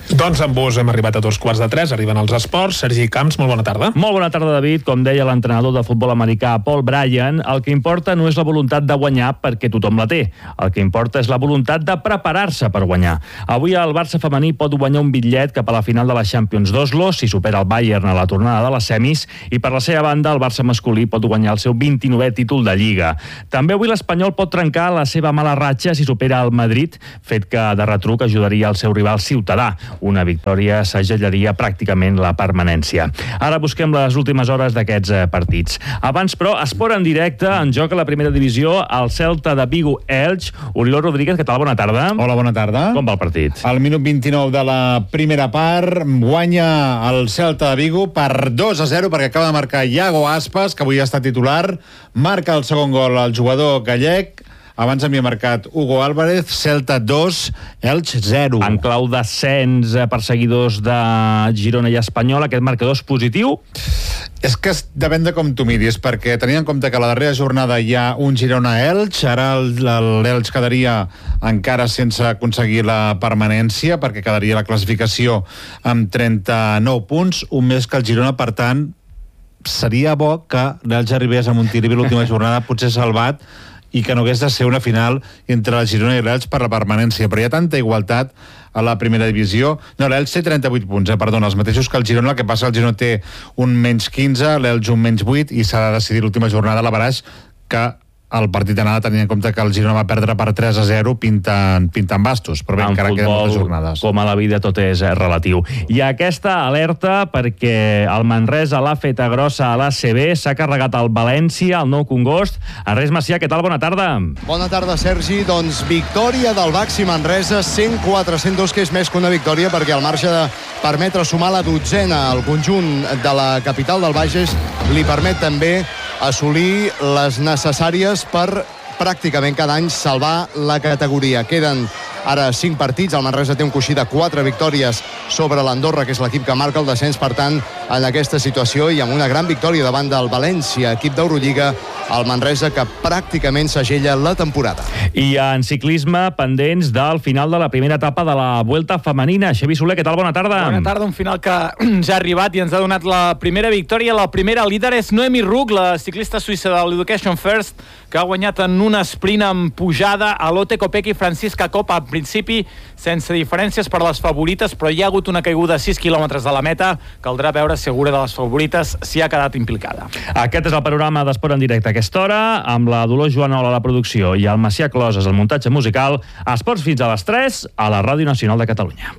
Doncs amb vos hem arribat a 2:15, arriben els esports. Sergi Camps, molt bona tarda. Molt bona tarda, David. Com deia l'entrenador de futbol americà Paul Bryan, el que importa no és la voluntat de guanyar perquè tothom la té. El que importa és la voluntat de preparar-se per guanyar. Avui el Barça femení pot guanyar un bitllet cap a la final de la Champions d'Oslo si supera el Bayern a la tornada de les semis, i per la seva banda el Barça masculí pot guanyar el seu 29è títol de Lliga. També avui l'Espanyol pot trencar la seva mala ratxa si supera el Madrid, fet que de retruc ajudaria el seu rival Ciutadà. Una victòria segellaria pràcticament la permanència. Ara busquem les últimes hores d'aquests partits. Abans, però, esport en directe, en joc a la primera divisió, el Celta de Vigo Elx. Oriol Rodríguez, què tal? Bona tarda. Hola, bona tarda. Com va el partit? Al minut 29 de la primera part guanya el Celta de Vigo per 2-0 perquè acaba de marcar Iago Aspas, que avui ha estat titular. Marca el segon gol el jugador gallec. Abans havia marcat Hugo Álvarez. Celta 2, Elx 0. En clau d'ascens per seguidors de Girona i Espanyol, aquest marcador és positiu? És que depèn de com tu miris, perquè tenint en compte que a la darrera jornada hi ha un Girona-Elx, ara l'Elx quedaria encara sense aconseguir la permanència, perquè quedaria la classificació amb 39 punts, un més que el Girona. Per tant, seria bo que l'Elx arribés a Montilivi l'última jornada, potser salvat, i que no hagués de ser una final entre el Girona i l'Elx per la permanència, però hi ha tanta igualtat a la primera divisió. No, l'Elx té 38 punts, perdona, els mateixos que el Girona. El que passa, el Girona té un menys 15, l'Elx un menys 8, i s'ha de decidir l'última jornada a la Baraix, que el partit d'anada, tenint en compte que el Girona va perdre per 3-0, pinten bastos, però bé, encara queden moltes jornades. Com a la vida, tot és relatiu. I aquesta alerta perquè el Manresa l'ha feta grossa a l'ACB, s'ha carregat el València, el Nou Congost. Ernest Macià, què tal? Bona tarda. Bona tarda, Sergi. Doncs victòria del Baxi Manresa, 104-102, que és més que una victòria, perquè al marge de permetre sumar la dotzena al conjunt de la capital del Bages, li permet també assolir les necessàries per pràcticament cada any salvar la categoria. Queden ara 5 partits, el Manresa té un coixí de 4 victòries sobre l'Andorra, que és l'equip que marca el descens. Per tant, en aquesta situació i amb una gran victòria davant del València, equip d'Eurolliga, el Manresa que pràcticament segella la temporada. I en ciclisme, pendents del final de la primera etapa de la Vuelta femenina. Xavi Soler, què tal? Bona tarda. Bona tarda, un final que ja ha arribat i ens ha donat la primera victòria. La primera líder és Noemi Ruck, la ciclista suïssa de l'Education First, que ha guanyat en un sprint amb pujada a Lotte Kopecky i Francisca Copa. En principi, sense diferències per les favorites, però hi ha hagut una caiguda a 6 quilòmetres de la meta. Caldrà veure si alguna de les favorites s'hi ha quedat implicada. Aquest és el panorama d'Esport en directe a aquesta hora, amb la Dolors Joanola a la producció i el Macià Closes al muntatge musical. Esports fins a les 3 a la Ràdio Nacional de Catalunya.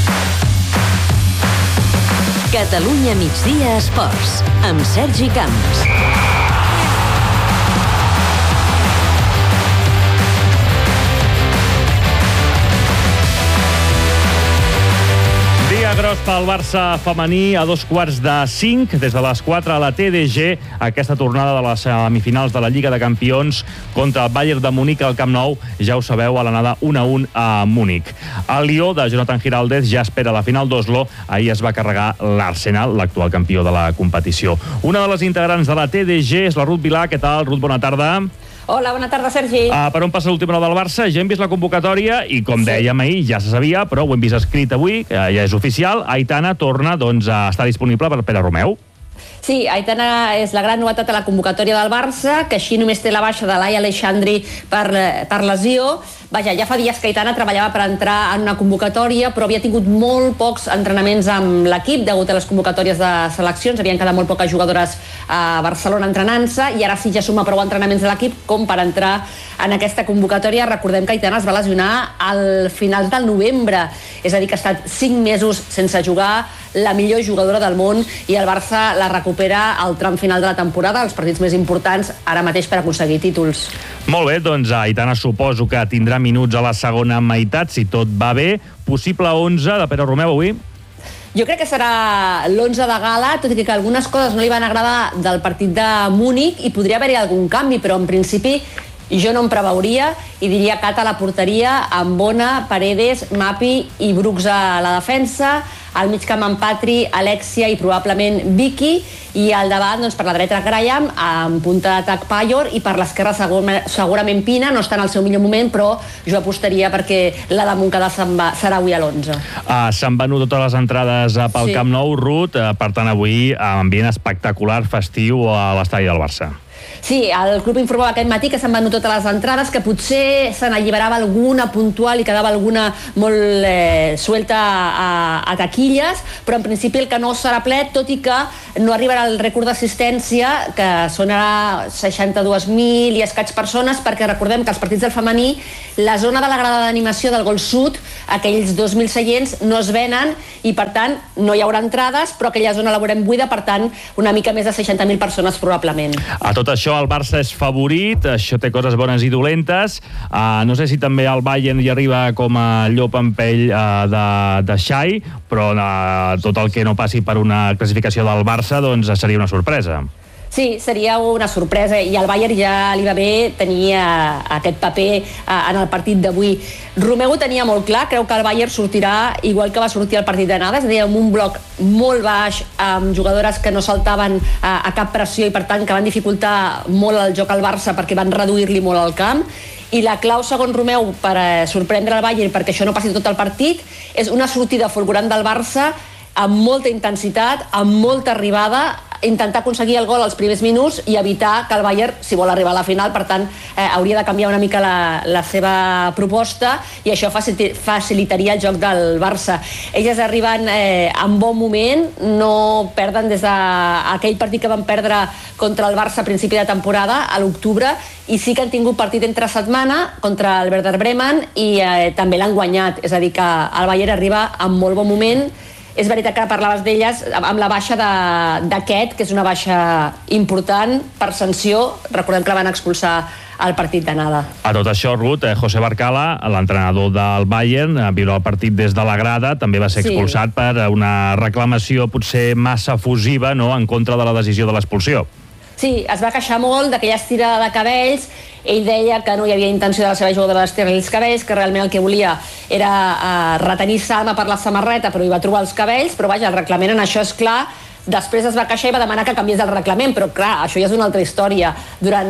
Catalunya migdia Esports, amb Sergi Camps. Dia gros pel Barça femení a 4:45, des de les 4 a la TDG, aquesta tornada de les semifinals de la Lliga de Campions contra el Bayern de Munic al Camp Nou, ja ho sabeu, a l'anada 1-1 a Múnich. El Lió de Jonathan Giraldez ja espera la final d'Oslo. Ahir es va carregar l'Arsenal, l'actual campió de la competició. Una de les integrants de la TDG és la Ruth Vilà. Què tal, Ruth? Bona tarda. Hola, bona tarda, Sergi. Per on passa l'última hora del Barça? Ja hem vist la convocatòria i, com dèiem ahir, ja se sabia, però ho hem vist escrit avui, ja és oficial. Aitana torna a estar disponible per Pere Romeu. Sí, Aitana és la gran novetat a la convocatòria del Barça, que així només té la baixa de Laia Aleixandri per lesió. Vaja, ja fa dies que Aitana treballava per entrar en una convocatòria, però havia tingut molt pocs entrenaments amb l'equip degut a les convocatòries de seleccions. Havien quedat molt poques jugadores a Barcelona entrenant-se i ara sí ja suma prou entrenaments de l'equip com per entrar en aquesta convocatòria. Recordem que Aitana es va lesionar al final del novembre, és a dir, que ha estat 5 mesos sense jugar, la millor jugadora del món, i el Barça la recupera al tram final de la temporada, els partits més importants ara mateix per aconseguir títols. Molt bé, doncs Aitana suposo que tindrà minuts a la segona meitat, si tot va bé. Possible 11 de Pere Romeu avui? Jo crec que serà l'11 de gala, tot i que algunes coses no li van agradar del partit de Múnich i podria haver-hi algun canvi, però en principi I jo no em preveuria i diria Cata a la porteria, amb Bona, Paredes, Mapi i Brooks a la defensa, al mig camp amb Patri, Alexia i probablement Vicky, i al davant, doncs, per la dreta Graham, amb punta d'atac Payor, i per l'esquerra segurament Pina, no està en el seu millor moment, però jo apostaria perquè la de Montcada serà avui a l'11. S'han venut totes les entrades pel Camp Nou, Ruth, per tant avui ambient espectacular, festiu a l'estadi del Barça. Sí, el club informava aquest matí que s'han venut totes les entrades, que potser se n'alliberava alguna puntual i quedava alguna molt suelta a taquilles, però en principi el que no serà ple, tot i que no arribarà el rècord d'assistència, que són ara 62.000 i escaig persones, perquè recordem que els partits del femení, la zona de la grada d'animació del Gol Sud, aquells 2.000 seients, no es venen i per tant no hi haurà entrades, però aquella zona la veurem buida, per tant una mica més de 60.000 persones probablement. A tot això el Barça és favorit, això té coses bones i dolentes. No sé si també el Bayern hi arriba com a llop en pell de xai, però tot el que no passi per una classificació del Barça doncs seria una sorpresa. Sí, seria una sorpresa i al Bayern ja li va bé tenir aquest paper en el partit d'avui. Romeu ho tenia molt clar, creu que el Bayern sortirà igual que va sortir el partit d'anada, és a dir, amb un bloc molt baix, amb jugadores que no saltaven a cap pressió i per tant que van dificultar molt el joc al Barça perquè van reduir-li molt el camp. I la clau, segons Romeu, per sorprendre el Bayern, perquè això no passi tot el partit, és una sortida fulgurant del Barça amb molta intensitat, amb molta arribada, intentar aconseguir el gol als primers minuts i evitar que el Bayern, si vol arribar a la final, per tant, hauria de canviar una mica la seva proposta i això facilitaria el joc del Barça. Elles arriben en bon moment, no perden des d'aquell partit que van perdre contra el Barça a principi de temporada, a l'octubre, i sí que han tingut partit entre setmana contra el Werder Bremen i també l'han guanyat, és a dir que el Bayern arriba en molt bon moment. És veritat que parlaves d'elles amb la baixa d'aquest, que és una baixa important per sanció. Recordem que la van expulsar al partit d'anada. A tot això, Ruth, José Barcala, l'entrenador del Bayern, viurà el partit des de la grada, també va ser expulsat per una reclamació potser massa efusiva, no?, en contra de la decisió de l'expulsió. Sí, es va queixar molt d'aquella estirada de cabells. Ell deia que no hi havia intenció de la seva jugadora d'estirar els cabells, que realment el que volia era retenir Salma per la samarreta, però hi va trobar els cabells, però vaja, el reglament en això és clar. Després es va queixar i va demanar que canviés el reglament, però clar, això ja és una altra història. Durant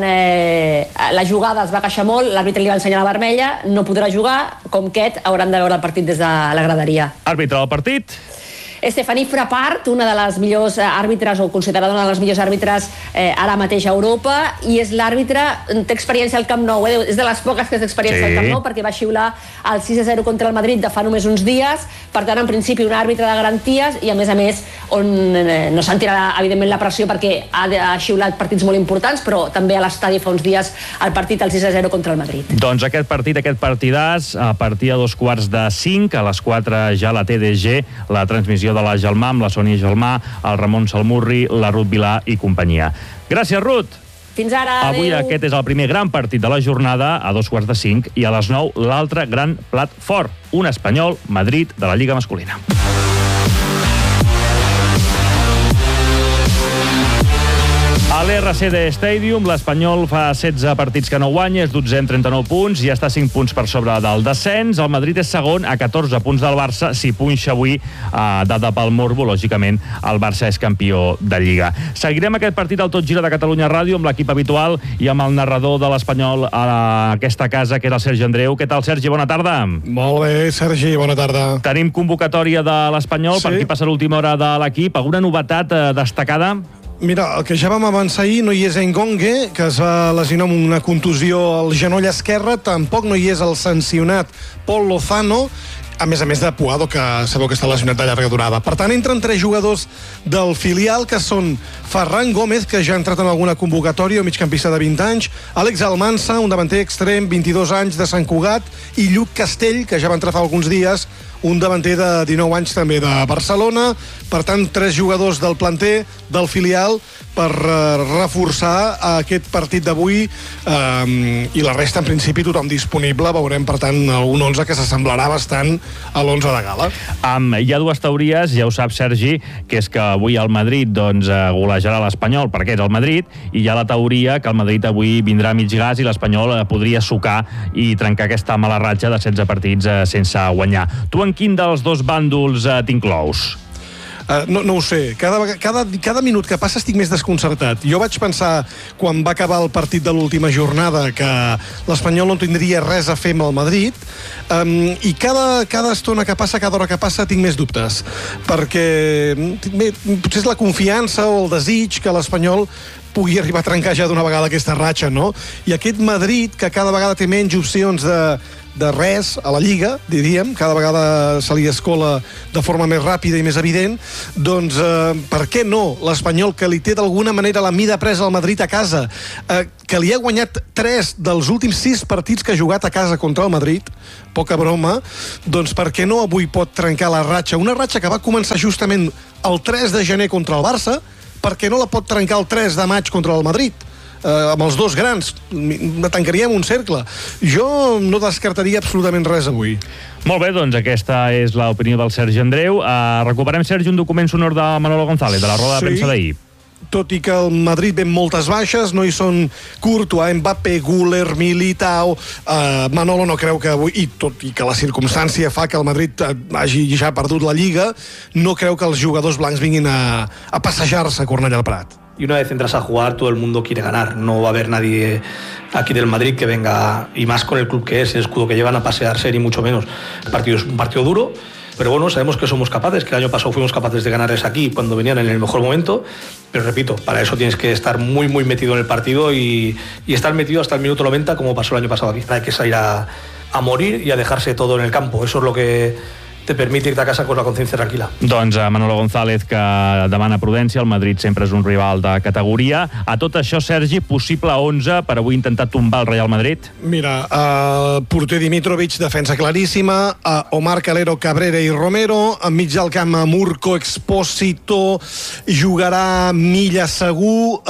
la jugada es va queixar molt, l'àrbitre li va ensenyar la vermella, no podrà jugar, com que hauran de veure el partit des de la graderia. Àrbitre del partit? Stephanie Frappart, una de les millors àrbitres, o considerada una de les millors àrbitres ara mateix a Europa, i és l'àrbitre, té experiència al Camp Nou, és de les poques que té experiència al Camp Nou, perquè va xiular el 6-0 contra el Madrid de fa només uns dies, per tant, en principi, una àrbitre de garanties, i a més, on no sentirà, evidentment, la pressió perquè ha xiulat partits molt importants, però també a l'estadi fa uns dies el partit, el 6-0 contra el Madrid. Doncs aquest partidàs, a partir de 4:45, a les 4 ja la TDG, la transmissió de la Gelmà, amb la Sònia Gelmà, el Ramon Salmurri, la Ruth Vilà i companyia. Gràcies, Ruth! Fins ara, adéu! Avui aquest és el primer gran partit de la jornada, a 4:45, i a les 9 l'altre gran plat fort, un Espanyol Madrid de la Lliga masculina. A l'RCD Stadium, l'Espanyol fa 16 partits que no guanya, és 12è amb 39 punts, i està 5 punts per sobre del descens. El Madrid és segon a 14 punts del Barça, si punxa avui, dada pel morbo, lògicament, el Barça és campió de Lliga. Seguirem aquest partit al Tot Gira de Catalunya Ràdio amb l'equip habitual i amb el narrador de l'Espanyol a aquesta casa, que és el Sergi Andreu. Què tal, Sergi? Bona tarda. Molt bé, Sergi, bona tarda. Tenim convocatòria de l'Espanyol, per aquí passa l'última hora de l'equip. Alguna novetat destacada? Mira, el que ja vam avançar ahir, no hi és Engongue, que es va lesionar amb una contusió al genoll esquerre, tampoc no hi és el sancionat Pol Lozano, a més de Puado, que sabeu que està lesionat de llarga durada. Per tant, entren 3 jugadors del filial, que són Ferran Gómez, que ja ha entrat en alguna convocatòria, un migcampista de 20 anys, Àlex Almansa, un davanter extrem, 22 anys, de Sant Cugat, i Lluc Castell, que ja va entrar fa alguns dies, un davanter de 19 anys també de Barcelona. Per tant, 3 jugadors del planter, del filial, per reforçar aquest partit d'avui, i la resta, en principi, tothom disponible. Veurem, per tant, un 11 que s'assemblarà bastant a l'11 de gala. Hi ha dues teories, ja ho sap, Sergi, que és que avui el Madrid golejarà l'Espanyol perquè és el Madrid, i hi ha la teoria que el Madrid avui vindrà a mig gas i l'Espanyol podria sucar i trencar aquesta mala ratxa de 16 partits sense guanyar. Tu en quin dels dos bàndols t'inclous? No ho sé. Cada minut que passa estic més desconcertat. Jo vaig pensar, quan va acabar el partit de l'última jornada, que l'Espanyol no tindria res a fer amb el Madrid, i cada estona que passa, cada hora que passa, tinc més dubtes. Perquè potser és la confiança o el desig que l'Espanyol pugui arribar a trencar ja d'una vegada aquesta ratxa, no? I aquest Madrid, que cada vegada té menys opcions de res a la Lliga, diríem, cada vegada se li escola de forma més ràpida i més evident, doncs per què no l'Espanyol, que li té d'alguna manera la mida presa al Madrid a casa, que li ha guanyat 3 dels últims 6 partits que ha jugat a casa contra el Madrid, poca broma, doncs per què no avui pot trencar la ratxa? Una ratxa que va començar justament el 3 de gener contra el Barça, perquè no la pot trencar el 3 de maig contra el Madrid, amb els dos grans. Tancaríem un cercle. Jo no descartaria absolutament res avui. Molt bé, doncs aquesta és l'opinió del Sergi Andreu. Recuperem, Sergi, un document sonor de Manolo González, de la roda de premsa d'ahir. Tot i que el Madrid ve moltes baixes, no hi són Courtois, Mbappé, Güler, Militao, Manolo no creu que avui, i tot i que la circumstància fa que el Madrid hagi ja perdut la Lliga, no creu que els jugadors blancs vinguin a passejar-se a Cornellà al Prat. Y una vez entras a jugar, todo el mundo quiere ganar. No va a haber nadie aquí del Madrid que venga, y más con el club que es, el escudo que llevan, a pasearse, ni mucho menos. El partido es un partido duro, pero bueno, sabemos que somos capaces, que el año pasado fuimos capaces de ganarles aquí cuando venían en el mejor momento, pero repito, para eso tienes que estar muy metido en el partido y estar metido hasta el minuto 90, como pasó el año pasado aquí. Hay que salir a morir y a dejarse todo en el campo. Eso es lo que te permite irte a casa con la conciencia tranquila. Doncs Manolo González, que demana prudència. El Madrid sempre és un rival de categoria. A tot això, Sergi, possible 11 per avui intentar tombar el Real Madrid? Mira, porter Dimitrovic, defensa claríssima, Omar Calero, Cabrera i Romero, enmig del camp Murko, Expósito, jugarà Milla segur,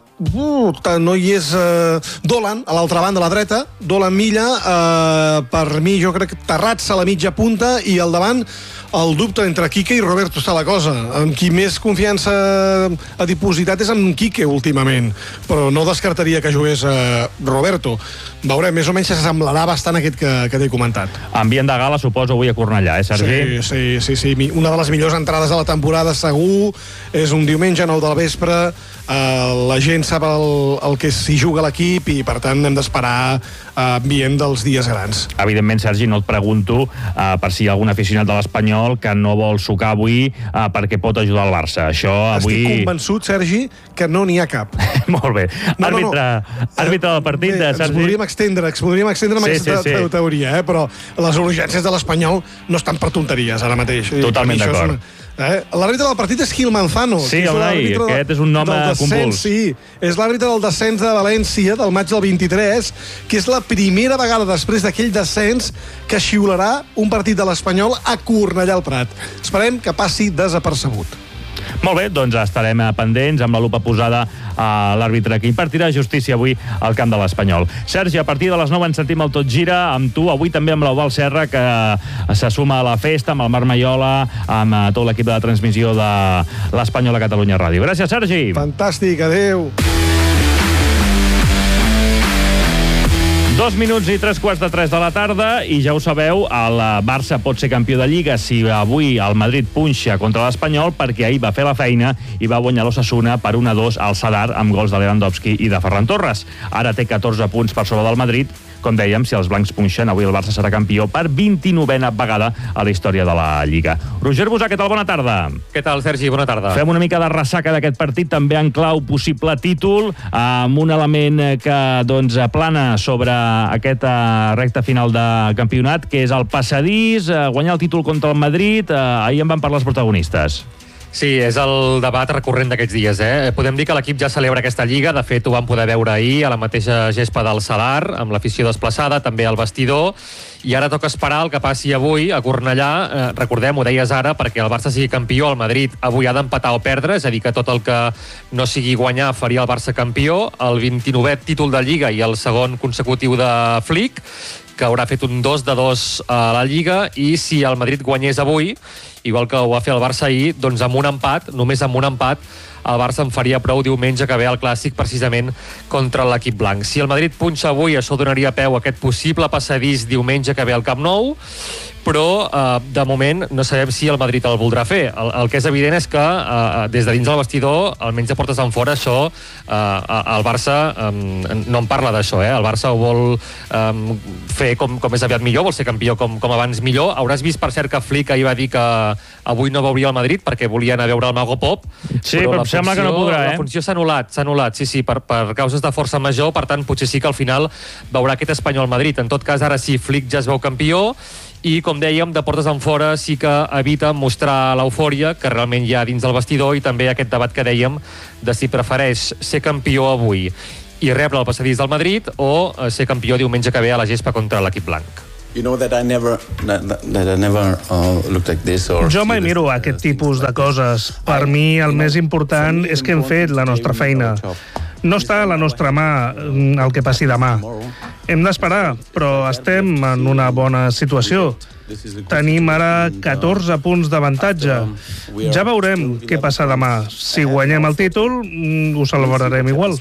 no hi és Dolan, a l'altra banda, a la dreta, Dolan Milla, per mi jo crec que Terrats a la mitja punta, i al davant el dubte entre Quique i Roberto està la cosa. Amb qui més confiança ha dipositat és amb Quique últimament, però no descartaria que jugués Roberto. Veurem, més o menys s'assemblarà bastant aquest que t'he comentat. Ambient de gala, suposo, avui a Cornellà, Sergi? Sí. Una de les millors entrades de la temporada, segur. És un diumenge, 9 del vespre. La gent sap el que s'hi juga l'equip i, per tant, hem d'esperar ambient dels dies grans. Evidentment, Sergi, no et pregunto per si hi ha algun aficionat de l'Espanyol que no vol sucar avui perquè pot ajudar el Barça. Això avui... Estic convençut, Sergi, que no n'hi ha cap. Molt bé. Àrbitre del partit, Sergi. Ens podríem extendre amb aquesta teoria, però les urgències de l'Espanyol no estan per tonteries ara mateix. Totalment d'acord. L'àrbitre del partit és Gil Manzano. Sí, aquest és un nom convuls. Sí, és l'àrbitre del descens de València del maig del 23, que és la primera vegada després d'aquell descens que xiularà un partit de l'Espanyol a Cornellà al Prat. Esperem que passi desapercebut. Molt bé, doncs estarem pendents amb la lupa posada a l'àrbitre que impartirà justícia avui al camp de l'Espanyol. Sergi, a partir de les 9 ens sentim al Tot Gira amb tu, avui també amb l'Eudald Serra, que se suma a la festa, amb el Marc Maiola, amb tot l'equip de la transmissió de l'Espanyol a Catalunya Ràdio. Gràcies, Sergi. Fantàstic, adeu. 2 minuts i 3:15 de la tarda, i ja ho sabeu, el Barça pot ser campió de Lliga si avui el Madrid punxa contra l'Espanyol, perquè ahir va fer la feina i va guanyar l'Osasuna per 1-2 al Sadar amb gols de Lewandowski i de Ferran Torres. Ara té 14 punts per sobre del Madrid. Com dèiem, si els blancs punxen, avui el Barça serà campió per 29a vegada a la història de la Lliga. Roger Busà, què tal? Bona tarda. Què tal, Sergi? Bona tarda. Fem una mica de ressaca d'aquest partit, també en clau possible títol, amb un element que plana sobre aquesta recta final de campionat, que és el passadís, guanyar el títol contra el Madrid. Ahir en van parlar els protagonistes. Sí, és el debat recurrent d'aquests dies. Podem dir que l'equip ja celebra aquesta lliga. De fet, ho vam poder veure ahir a la mateixa gespa del Salar, amb l'afició desplaçada, també al vestidor. I ara toca esperar el que passi avui a Cornellà. Recordem, ho deies ara, perquè el Barça sigui campió, el Madrid avui ha d'empatar o perdre, és a dir, que tot el que no sigui guanyar faria el Barça campió. El 29è títol de Lliga i el segon consecutiu de Flick, que haurà fet un 2-2 a la Lliga, i si el Madrid guanyés avui, igual que ho va fer el Barça ahir, doncs amb un empat, només amb un empat, el Barça en faria prou diumenge que ve al Clàssic precisament contra l'equip blanc. Si el Madrid punxa avui, això donaria peu a aquest possible passadís diumenge que ve al Camp Nou, però de moment no sabem si el Madrid el voldrà fer. El que és evident és que des de dins del vestidor, almenys de portes enfora, això el Barça no en parla d'això, el Barça ho vol fer com més aviat millor, vol ser campió com abans millor. Hauràs vist, per cert, que Flick ahir va dir que avui no veuria el Madrid perquè volia anar a veure el Mago Pop. Sí, però sembla que no podrà, La funció s'ha anul·lat, sí, per causes de força major, per tant, potser sí que al final veurà aquest Espanyol-Madrid. En tot cas, ara sí, Flick ja es veu campió, i, com dèiem, de portes enfora sí que evita mostrar l'eufòria que realment hi ha dins del vestidor, i també aquest debat que dèiem de si prefereix ser campió avui i rebre el passadís del Madrid o ser campió diumenge que ve a la gespa contra l'equip blanc. Jo mai miro aquest tipus de coses. Per mi el més important és que hem fet la nostra feina. No està a la nostra mà el que passi demà. Hem d'esperar, però estem en una bona situació. Tenim ara 14 punts d'avantatge. Ja veurem què passa demà. Si guanyem el títol, ho celebrarem igual.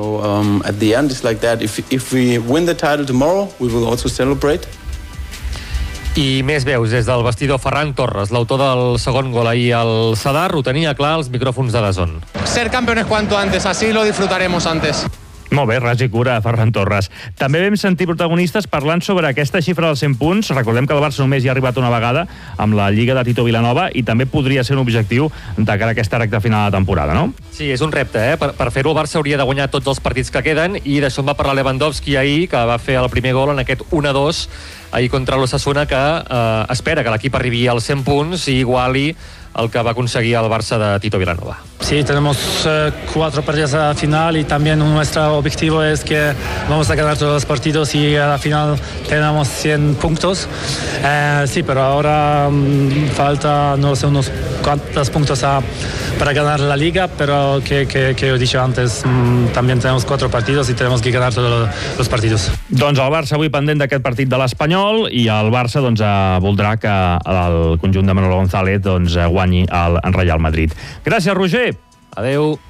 I més veus des del vestidor. Ferran Torres, l'autor del segon gol ahir al Sadar, ho tenia clar als micròfons de DAZN. Ser campeones cuanto antes, así lo disfrutaremos antes. Molt bé, ras i cura, Ferran Torres. També vam sentir protagonistes parlant sobre aquesta xifra dels 100 punts. Recordem que el Barça només hi ha arribat una vegada amb la Lliga de Tito Vilanova i també podria ser un objectiu de cara a aquesta recta final de temporada, no? Sí, és un repte, Per fer-ho el Barça hauria de guanyar tots els partits que queden, i d'això en va parlar Lewandowski ahir, que va fer el primer gol en aquest 1-2 ahir contra l'Osasuna, que espera que l'equip arribi als 100 punts i iguali el que va aconseguir el Barça de Tito Vilanova. Sí, tenemos 4 partidos a la final y también nuestro objetivo es que vamos a ganar todos los partidos y a la final tenemos 100 puntos. Sí, pero ahora falta, no sé, unos cuantos puntos para ganar la Liga, pero que he dicho antes, también tenemos 4 partidos y tenemos que ganar todos los partidos. Doncs el Barça avui pendent d'aquest partit de l'Espanyol, i el Barça voldrà que el conjunt de Manolo González guanyi el Real Madrid. Gràcies, Roger. Adeu.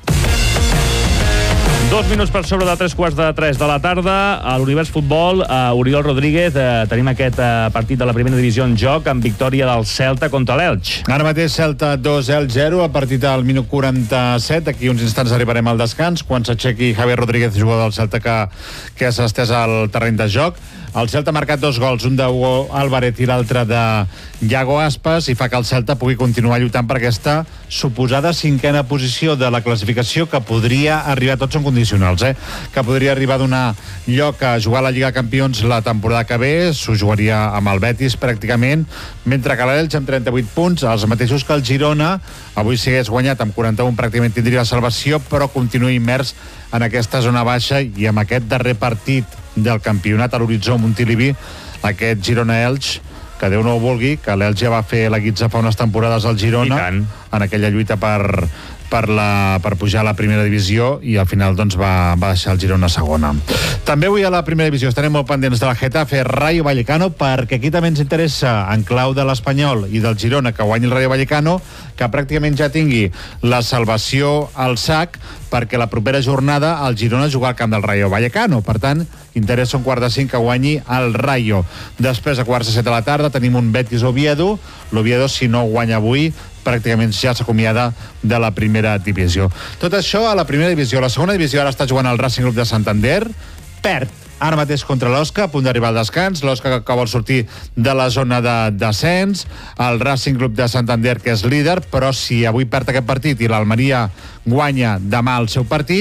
2 minuts per sobre de 3:15 de la tarda. A l'Univers Futbol, Oriol Rodríguez, tenim aquest partit de la primera divisió en joc, amb victòria del Celta contra l'Elx. Ara mateix Celta 2, Elx 0, a partir del minut 47. D'aquí uns instants arribarem al descans, quan s'aixequi Javier Rodríguez, jugador del Celta, que s'ha estès al terreny de joc. El Celta ha marcat 2 gols, un d'Hugo Álvarez i l'altre de Iago Aspas, i fa que el Celta pugui continuar lluitant per aquesta suposada 5a posició de la classificació, que podria arribar, tots són condicionals, que podria arribar a donar lloc a jugar a la Lliga de Campions la temporada que ve. S'ho jugaria amb el Betis pràcticament, mentre que l'Elx amb 38 punts, els mateixos que el Girona. Avui si hagués guanyat amb 41 pràcticament tindria la salvació, però continua immers en aquesta zona baixa, i amb aquest darrer partit del campionat a l'horitzó Montilivi, aquest Girona-Elx, que Déu no ho vulgui, que l'Elx ja va fer la guitza fa unes temporades al Girona en aquella lluita per pujar a la primera divisió, i al final va deixar el Girona a segona. També avui a la primera divisió estarem molt pendents del Getafe Rayo Vallecano, perquè aquí també ens interessa, en clau de l'Espanyol i del Girona, que guanyi el Rayo Vallecano, que pràcticament ja tingui la salvació al sac, perquè la propera jornada el Girona jugarà al camp del Rayo Vallecano. Per tant, interessa un 4:05 que guanyi el Rayo. Després, a 7:15 de la tarda, tenim un Betis-Oviedo. L'Oviedo, si no guanya avui, pràcticament ja s'acomiada de la primera divisió. Tot això a la primera divisió. La segona divisió ara està jugant el Racing Club de Santander. Perd ara mateix contra l'Osca, a punt d'arribar al descans. L'Osca que vol sortir de la zona de descens. El Racing Club de Santander, que és líder, però si avui perd aquest partit i l'Almeria guanya demà el seu partit,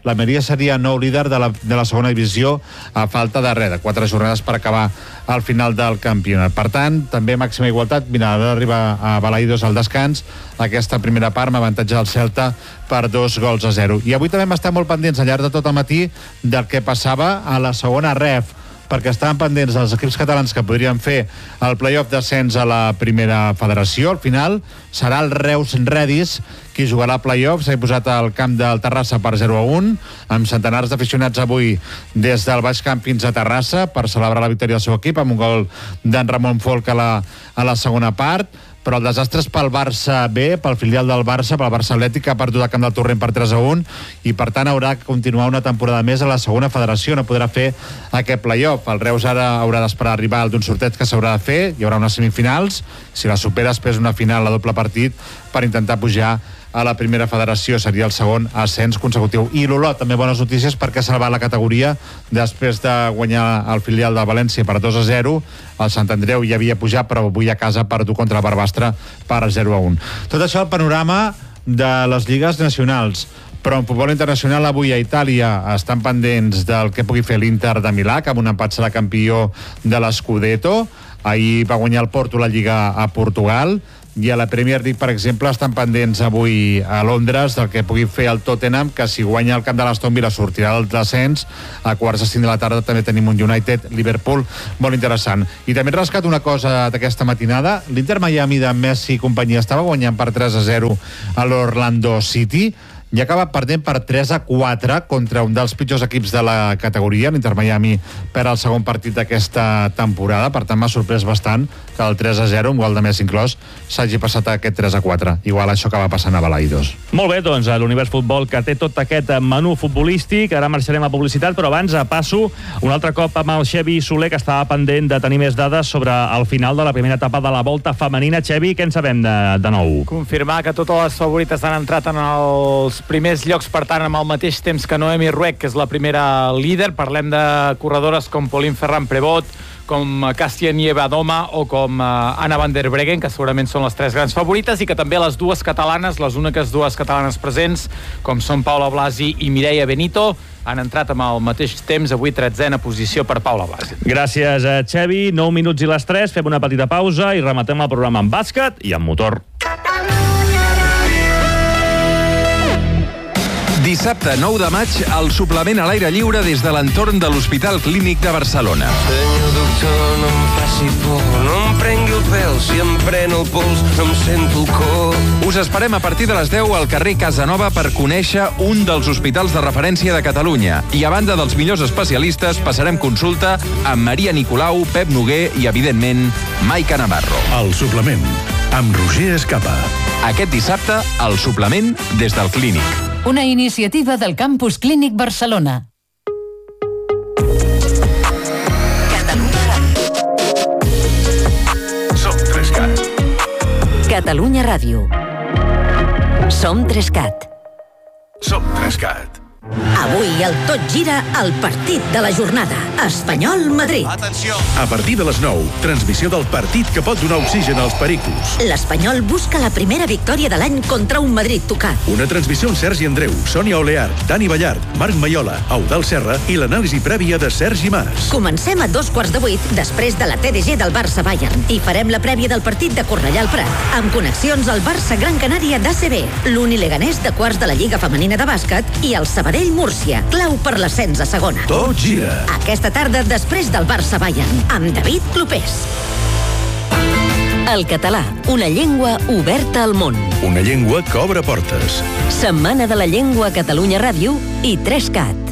l'Almeria seria nou líder de la segona divisió a falta de 4 jornades per acabar al final del campionat. Per tant, també màxima igualtat. Mira, ha d'arribar a Balaidos al descans aquesta primera part amb avantatge del Celta per 2-0. I avui també hem estat molt pendents al llarg de tot el matí del que passava a la segona ref, perquè estaven pendents dels equips catalans que podrien fer el play-off d'ascens a la primera federació. Al final serà el Reus Redis qui jugarà play-off. S'ha posat al camp del Terrassa per 0-1, amb centenars d'aficionats avui des del Baix Camp fins a Terrassa per celebrar la victòria del seu equip, amb un gol d'en Ramon Folk a la segona part. Però el desastre és pel Barça B, pel filial del Barça, pel Barça Atlètic, que ha perdut el camp del Torrent per 3-1, i per tant haurà de continuar una temporada més a la segona federació, no podrà fer aquest play-off. El Reus ara haurà d'esperar arribar d'un sorteig que s'haurà de fer, hi haurà unes semifinals, si la supera després una final a doble partit per intentar pujar a la primera federació, seria el segon ascens consecutiu. I l'Olot, també bones notícies perquè ha salvat la categoria després de guanyar el filial de València per 2-0. El Sant Andreu ja havia pujat, però avui a casa ha perdut contra el Barbastre per 0-1. Tot això el panorama de les lligues nacionals. Però en futbol internacional avui a Itàlia estan pendents del que pugui fer l'Inter de Milà, que amb un empat serà campió de l'Scudetto. Ahir va guanyar el Porto la Lliga a Portugal. I a la Premier League, per exemple, estan pendents avui a Londres del que pugui fer el Tottenham, que si guanya el camp de l'Aston Villa sortirà del descens. A quarts de 5 de la tarda també tenim un United-Liverpool molt interessant. I també he rescat una cosa d'aquesta matinada. L'Inter Miami de Messi i companyia estava guanyant per 3-0 a l'Orlando City i acaba perdent per 3-4 contra un dels pitjors equips de la categoria. L'Inter Miami per al segon partit d'aquesta temporada, per tant m'ha sorprès bastant que el 3-0, un gol de Messi inclòs, s'hagi passat a aquest 3-4. Igual això acaba passant a Balaidos. Molt bé, doncs l'Univers Futbol, que té tot aquest menú futbolístic. Ara marxarem a publicitat, però abans passo un altre cop amb el Xevi Soler, que estava pendent de tenir més dades sobre el final de la primera etapa de la Volta femenina. Xevi, què en sabem de nou? Confirmar que totes les favorites han entrat en els primers llocs, per tant, amb el mateix temps que Noemi Ruec, que és la primera líder. Parlem de corredores com Pauline Ferrand-Prevot, com Cássia Nieva-Doma o com Anna van der Breggen, que segurament són les 3 grans favorites, i que també les dues catalanes, les úniques dues catalanes presents, com són Paula Blasi i Mireia Benito, han entrat amb el mateix temps, avui 13a posició per Paula Blasi. Gràcies, Xevi. 9 minuts i les 3, fem una petita pausa i rematem el programa amb bàsquet i amb motor. Dissabte 9 de maig, el suplement a l'aire lliure des de l'entorn de l'Hospital Clínic de Barcelona. Senyor doctor, no em faci por, no em prengui el pèl, si em pren el pols no em sento el cor. Us esperem a partir de les 10 al carrer Casanova per conèixer un dels hospitals de referència de Catalunya. I a banda dels millors especialistes, passarem consulta amb Maria Nicolau, Pep Noguer i, evidentment, Maica Navarro. El suplement, amb Roger Escapa. Aquest dissabte, el suplement des del Clínic. Una iniciativa del Campus Clínic Barcelona. Som 3CAT. Catalunya Ràdio. Som 3CAT. Som 3CAT. Avui el tot gira al partit de la jornada. Espanyol-Madrid. Atenció! A partir de les 9, transmissió del partit que pot donar oxigen als pericos. L'Espanyol busca la primera victòria de l'any contra un Madrid tocat. Una transmissió amb Sergi Andreu, Sònia Oleart, Dani Ballart, Marc Maiola, Eudal Serra i l'anàlisi prèvia de Sergi Mas. Comencem a 7:15 després de la TDG del Barça-Bayern i farem la prèvia del partit de Cornellà al Prat, amb connexions al Barça-Gran Canària d'ACB, l'Uni-Leganés de quarts de la Lliga Femenina de Bàsquet i el Sabadell-Múrcia, clau per l'ascens a segona. Tot gira. Aquesta tarda, després del Barça-Bayern, amb David Clopés. El català, una llengua oberta al món. Una llengua que obre portes. Setmana de la Llengua a Catalunya Ràdio i 3CAT.